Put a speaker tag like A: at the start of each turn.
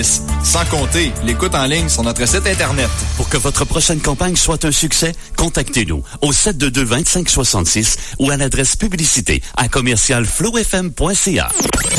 A: Sans compter l'écoute en ligne sur notre site Internet.
B: Pour que votre prochaine campagne soit un succès, contactez-nous au 722-2566 ou à l'adresse publicité@commercialflowfm.ca.